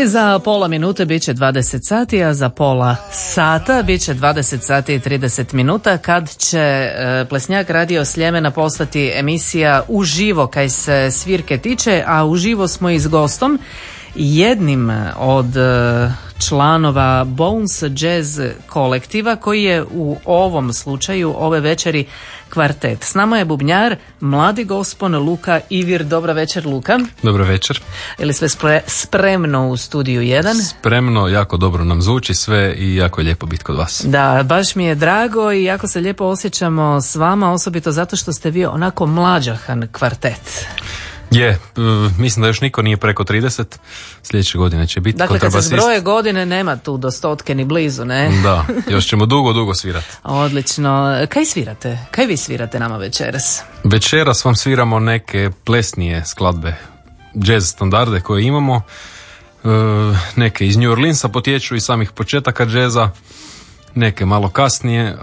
I za pola minute bit će 20 sati, a za pola sata bit će 20 sati i 30 minuta kad će Plesnjak Radio Sljemena postati emisija uživo kaj se svirke tiče, a uživo smo i s gostom, jednim od članova Bones Jazz kolektiva koji je u ovom slučaju ove večeri kvartet. S nama je bubnjar, mladi gospon Luka Ivir. Dobra večer, Luka. Dobro večer. Je li sve spremno u studiju 1? Spremno, jako dobro nam zvuči sve i jako je lijepo biti kod vas. Da, baš mi je drago i jako se lijepo osjećamo s vama, osobito zato što ste vi onako mlađahan kvartet. Mislim da još niko nije preko 30, sljedeće godine će biti dakle, kontrabasist. Dakle, kad se zbroje godine nema tu do 100 ni blizu, ne? Da, još ćemo dugo svirati. Odlično. Kaj svirate? Kaj vi svirate nama večeras? Večeras vam sviramo neke plesnije skladbe, jazz standarde koje imamo, neke iz New Orleansa potječu iz samih početaka džeza, neke malo kasnije,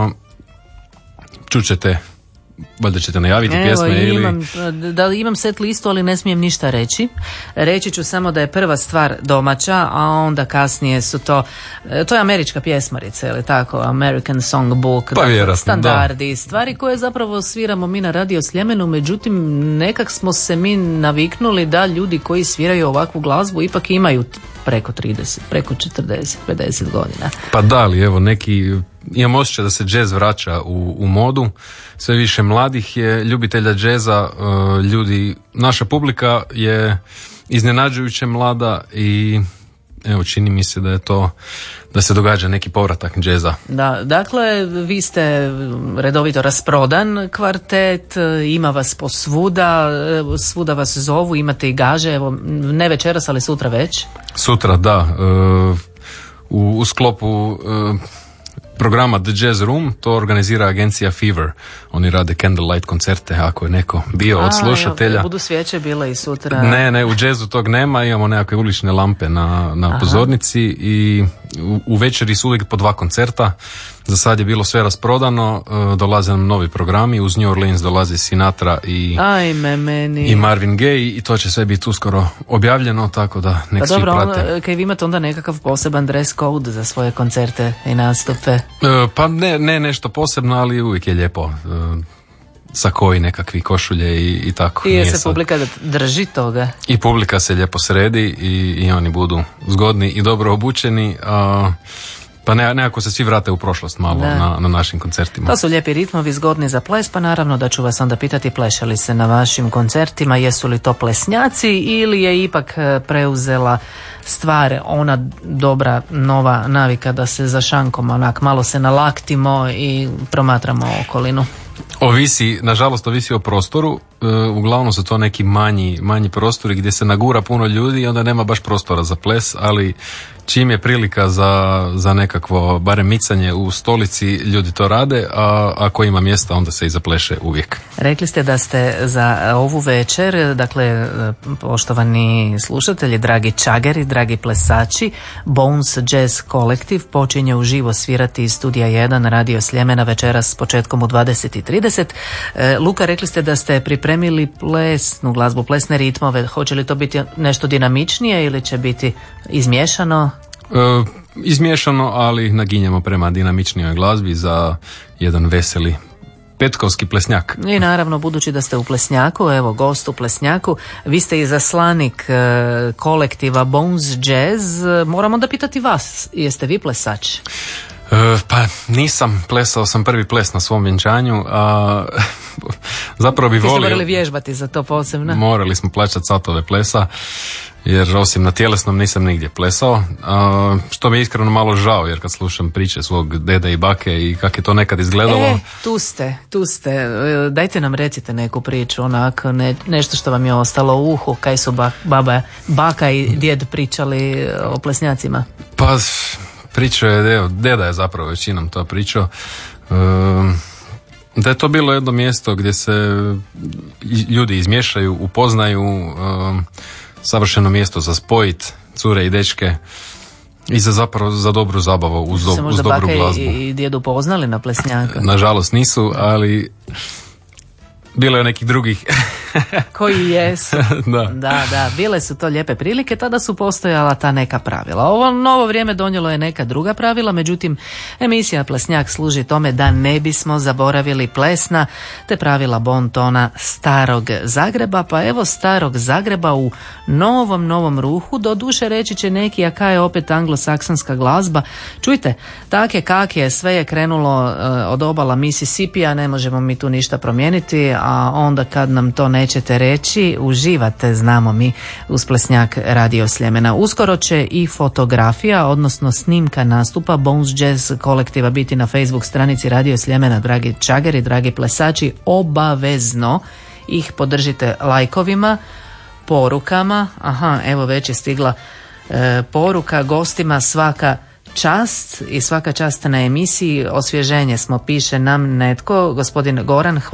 čućete. Valjda ćete najaviti pjesme imam set listu, ali ne smijem ništa reći. Reći ću samo da je prva stvar domaća, a onda kasnije su to je američka pjesmarica, ili tako, American Songbook, pa vjerojatno, standardi, da. Stvari koje zapravo sviramo mi na Radio Sljemenu, međutim nekak smo se mi naviknuli da ljudi koji sviraju ovakvu glazbu ipak imaju preko 30, preko 40, 50 godina. Pa da, ali evo neki, imam osjećaj da se džez vraća u modu, sve više mladih je ljubitelja džeza, naša publika je iznenađujuće mlada i evo čini mi se da se događa neki povratak džeza. Da, dakle, vi ste redovito rasprodan kvartet, ima vas posvuda, svuda vas zovu, imate i gaže, evo, ne večeras, ali sutra već. Sutra, da, u sklopu programa The Jazz Room, to organizira agencija Fever. Oni rade candlelight koncerte, ako je neko bio od slušatelja. Budu svijeće bile i sutra. Ne, u jazzu tog nema, imamo nekakve ulične lampe na pozornici i u večeri su uvijek po 2 koncerta. Za sad je bilo sve rasprodano, dolaze nam novi programi, uz New Orleans dolazi Sinatra i Marvin Gaye i to će sve biti uskoro objavljeno, tako da nek svi prate. Kaj vi imate onda nekakav poseban dress code za svoje koncerte i nastupe? Pa ne nešto posebno, ali uvijek je lijepo. Sakoji, nekakvi košulje i tako. I se publika drži toga? I publika se lijepo sredi i oni budu zgodni i dobro obučeni, pa nekako se svi vrate u prošlost malo na našim koncertima. To su lijepi ritmovi, zgodni za ples, pa naravno da ću vas onda pitati, plešali se na vašim koncertima, jesu li to plesnjaci ili je ipak preuzela stvar ona dobra nova navika da se za šankom onak malo se nalaktimo i promatramo okolinu? Nažalost ovisi o prostoru, uglavnom su to neki manji prostori gdje se nagura puno ljudi i onda nema baš prostora za ples, ali čim je prilika za nekakvo barem micanje u stolici, ljudi to rade, a ako ima mjesta onda se i zapleše uvijek. Rekli ste da ste za ovu večer, dakle poštovani slušatelji, dragi čageri, dragi plesači, Bones Jazz kolektiv počinje uživo svirati iz studija 1 Radio Sljemena večeras s početkom u 20:30. Luka, rekli ste da ste pripremili plesnu glazbu, plesne ritmove. Hoće li to biti nešto dinamičnije ili će biti izmiješano? Izmiješano, ali naginjamo prema dinamičnijoj glazbi za jedan veseli petkovski plesnjak. I naravno, budući da ste u Plesnjaku, evo gost u Plesnjaku, vi ste i zaslanik kolektiva Bones Jazz, moram onda pitati vas, jeste vi plesač? Pa nisam, plesao sam prvi ples na svom vjenčanju, a zapravo bi volio... Vi ste morali vježbati za to posebno? Morali smo plaćati satove plesa, jer osim na tjelesnom nisam nigdje plesao, što mi je iskreno malo žao, jer kad slušam priče svog dede i bake i kako je to nekad izgledalo... Tu ste, dajte nam recite neku priču, onako, nešto što vam je ostalo u uhu, kaj su baka i djed pričali o plesnjacima? Pa... Pričao je, deda je zapravo većinom to pričao, da je to bilo jedno mjesto gdje se ljudi izmiješaju, upoznaju, savršeno mjesto za spojit cure i dečke i za dobru zabavu uz dobru glazbu. Se možda baka i djedu poznali na Plesnjaka? Nažalost nisu, ali bilo je nekih drugih koji jesu. Da, bile su to lijepe prilike, tada su postojala ta neka pravila. Ovo novo vrijeme donijelo je neka druga pravila, međutim emisija Plesnjak služi tome da ne bismo zaboravili plesna te pravila bon tona starog Zagreba, pa evo starog Zagreba u novom ruhu, do duše reći će neki, a kaj je opet anglosaksonska glazba. Čujte, take kak je, sve je krenulo od obala Mississippija, ne možemo mi tu ništa promijeniti, a onda kad nam to nećete reći, uživate, znamo mi, uz Plesnjak Radio Sljemena. Uskoro će i fotografija, odnosno snimka nastupa Bones Jazz kolektiva biti na Facebook stranici Radio Sljemena, dragi čageri, dragi plesači, obavezno ih podržite lajkovima, porukama. Aha, evo već je stigla poruka gostima, svaka čast i svaka čast na emisiji. Osvježenje smo, piše nam netko, gospodin Goran.